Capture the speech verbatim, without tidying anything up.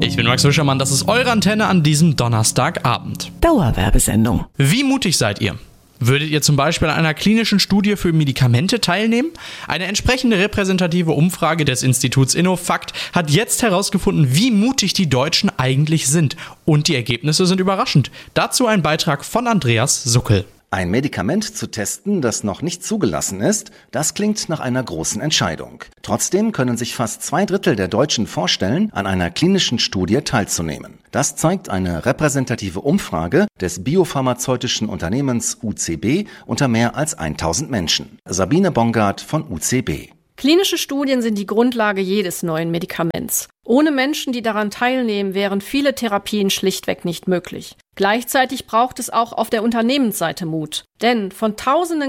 Ich bin Max Wischermann, das ist eure Antenne an diesem Donnerstagabend. Dauerwerbesendung. Wie mutig seid ihr? Würdet ihr zum Beispiel an einer klinischen Studie für Medikamente teilnehmen? Eine entsprechende repräsentative Umfrage des Instituts InnoFakt hat jetzt herausgefunden, wie mutig die Deutschen eigentlich sind. Und die Ergebnisse sind überraschend. Dazu ein Beitrag von Andreas Suckel. Ein Medikament zu testen, das noch nicht zugelassen ist, das klingt nach einer großen Entscheidung. Trotzdem können sich fast zwei Drittel der Deutschen vorstellen, an einer klinischen Studie teilzunehmen. Das zeigt eine repräsentative Umfrage des biopharmazeutischen Unternehmens U C B unter mehr als tausend Menschen. Sabine Bongard von U C B. Klinische Studien sind die Grundlage jedes neuen Medikaments. Ohne Menschen, die daran teilnehmen, wären viele Therapien schlichtweg nicht möglich. Gleichzeitig braucht es auch auf der Unternehmensseite Mut. Denn von tausenden